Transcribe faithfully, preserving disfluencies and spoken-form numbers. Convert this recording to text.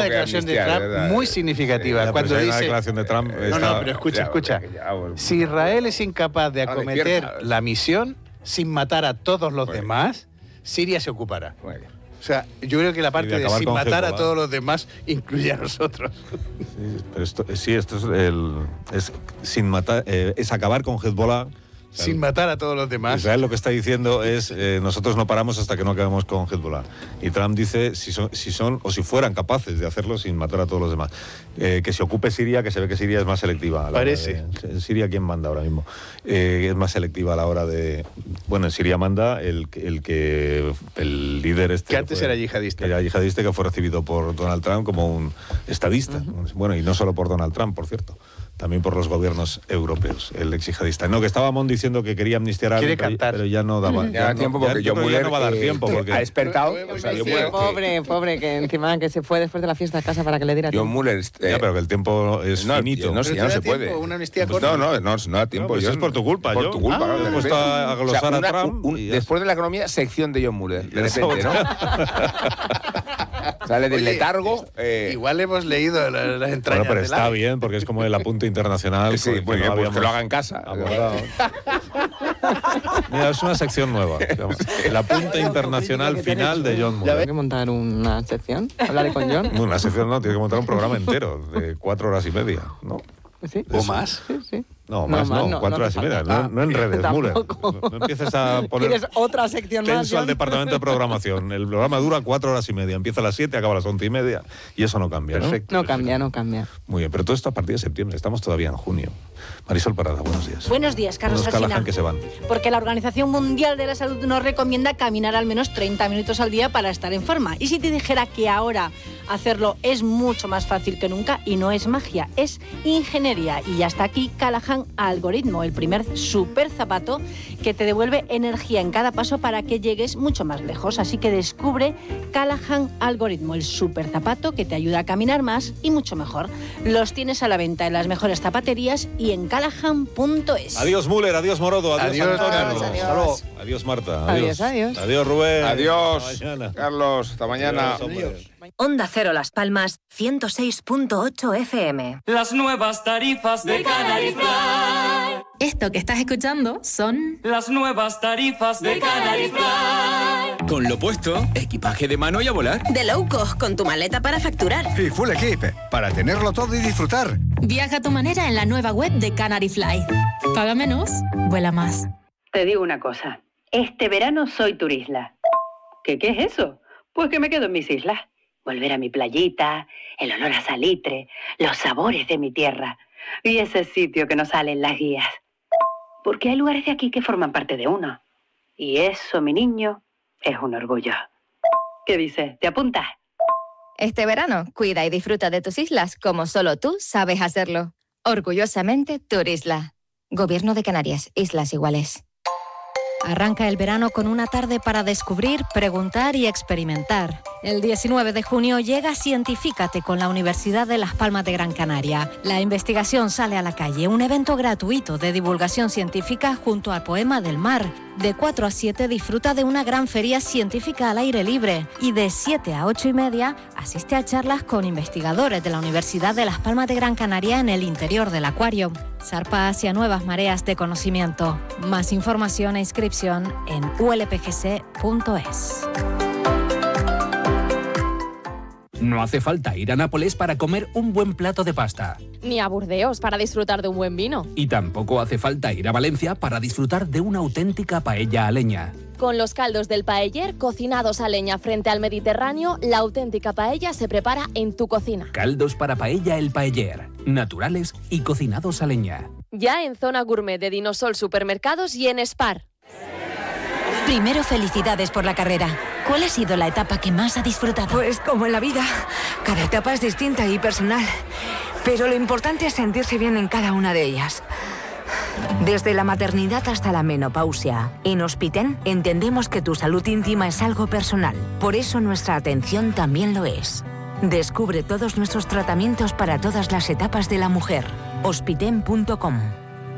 declaración de Trump ¿verdad? muy significativa. Ya, cuando dice, dice... la declaración de Trump no, está... no, pero escucha, escucha. Ya, bueno. Si Israel es incapaz de acometer la misión sin matar a todos los bueno. demás, Siria se ocupará. Bueno. O sea, yo creo que la parte de, de sin matar Hezbollah. a todos los demás incluye a nosotros. Sí, pero esto, sí, esto es, el, es sin matar, eh, es acabar con Hezbollah. Sin matar a todos los demás. Israel lo que está diciendo es eh, nosotros no paramos hasta que no acabemos con Hezbollah. Y Trump dice si son, si son o si fueran capaces de hacerlo sin matar a todos los demás. Eh, que se ocupe Siria, que se ve que Siria es más selectiva. A la Parece. Hora de, Siria quién manda ahora mismo. Eh, es más selectiva a la hora de... Bueno, en Siria manda el, el que... El líder este... Que antes fue, era yihadista. Era yihadista que fue recibido por Donald Trump como un estadista. Uh-huh. Bueno, y no solo por Donald Trump, por cierto. También por los gobiernos europeos, el ex yihadista. No, que estaba Mon diciendo que quería amnistiar a alguien, pero, pero ya no daba ya ya no, tiempo porque ya, John Mueller no va a dar eh, tiempo porque ha despertado. O sea, sí, pobre, pobre, que encima que se fue después de la fiesta a casa para que le diera tiempo. John Mueller... Eh, ya, pero que el tiempo es no, finito. No, si ya no se puede. Una amnistía pues no, no, no, no da tiempo. No, pues yo, es por tu culpa. Por yo, tu culpa. Ah, ¿no? he puesto a glosar o sea, una, a Trump. Un, un, después de la economía, sección de John Mueller. De repente, ¿no? Sale del Oye, letargo. Eh... Igual hemos leído las, las entrañas. Bueno, pero está la... bien, porque es como el apunte internacional. Sí, pues, bueno, no pues que lo haga en casa. Mira, es una sección nueva. El apunte internacional final de John Mueller. ¿Hay que montar una sección? ¿Hablaré con John? Una sección no, tiene que montar un programa entero de cuatro horas y media, ¿no? ¿Sí? ¿O más? Sí, sí. No, más no, no, no cuatro no horas y media. No, no en redes, Muller. No, no empieces a poner... ¿Quieres otra sección más, tenso al departamento de programación. El programa dura cuatro horas y media. Empieza a las siete, acaba a las once y media. Y eso no cambia, ¿no? Perfecto. No cambia, no cambia. Muy bien, pero todo esto a partir de septiembre. Estamos todavía en junio. Marisol Parada, buenos días. Buenos días, Carlos Alsina. Callahan que se van. Porque la Organización Mundial de la Salud nos recomienda caminar al menos treinta minutos al día para estar en forma. Y si te dijera que ahora hacerlo es mucho más fácil que nunca, y no es magia, es ingeniería. Y ya está aquí Callahan Algoritmo, el primer super zapato que te devuelve energía en cada paso para que llegues mucho más lejos. Así que descubre Callahan Algoritmo, el super zapato que te ayuda a caminar más y mucho mejor. Los tienes a la venta en las mejores zapaterías y en callahan punto es. Adiós Müller, adiós Morodo, adiós, adiós Antonio. Adiós, adiós. Adiós Marta. Adiós, adiós. Adiós Rubén. Adiós, hasta mañana. Carlos. Hasta mañana. Adiós, adiós. Onda Cero Las Palmas, ciento seis punto ocho F M. Las nuevas tarifas de Canary Fly. Esto que estás escuchando son las nuevas tarifas de Canary Fly. Con lo puesto, equipaje de mano y a volar. De low cost, con tu maleta para facturar. Y full equip, para tenerlo todo y disfrutar. Viaja a tu manera en la nueva web de Canary Fly. Paga menos, vuela más. Te digo una cosa, este verano soy turisla. ¿Qué, qué es eso? Pues que me quedo en mis islas. Volver a mi playita, el olor a salitre, los sabores de mi tierra y ese sitio que nos sale en las guías. Porque hay lugares de aquí que forman parte de uno. Y eso, mi niño, es un orgullo. ¿Qué dices? ¿Te apuntas? Este verano, cuida y disfruta de tus islas como solo tú sabes hacerlo. Orgullosamente, Turisla. Gobierno de Canarias, Islas Iguales. Arranca el verano con una tarde para descubrir, preguntar y experimentar. El diecinueve de junio llega Cientifícate con la Universidad de Las Palmas de Gran Canaria. La investigación sale a la calle, un evento gratuito de divulgación científica junto al Poema del Mar. De cuatro a siete disfruta de una gran feria científica al aire libre y de siete a ocho y media asiste a charlas con investigadores de la Universidad de Las Palmas de Gran Canaria en el interior del acuario. Zarpa hacia nuevas mareas de conocimiento. Más información e inscripción en u l p g c punto es. No hace falta ir a Nápoles para comer un buen plato de pasta. Ni a Burdeos para disfrutar de un buen vino. Y tampoco hace falta ir a Valencia para disfrutar de una auténtica paella a leña. Con los caldos del paeller cocinados a leña frente al Mediterráneo, la auténtica paella se prepara en tu cocina. Caldos para paella El Paeller, naturales y cocinados a leña. Ya en Zona Gourmet de Dinosol Supermercados y en Spar. Primero, felicidades por la carrera. ¿Cuál ha sido la etapa que más ha disfrutado? Pues como en la vida, cada etapa es distinta y personal. Pero lo importante es sentirse bien en cada una de ellas. Desde la maternidad hasta la menopausia, en Hospiten entendemos que tu salud íntima es algo personal. Por eso nuestra atención también lo es. Descubre todos nuestros tratamientos para todas las etapas de la mujer. hospiten punto com